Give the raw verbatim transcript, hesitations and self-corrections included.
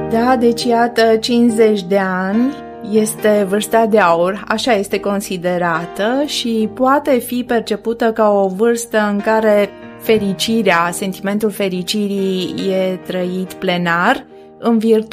Da, deci iată, cincizeci de ani este vârsta de aur, așa este considerată și poate fi percepută ca o vârstă în care fericirea, sentimentul fericirii e trăit plenar în virtutea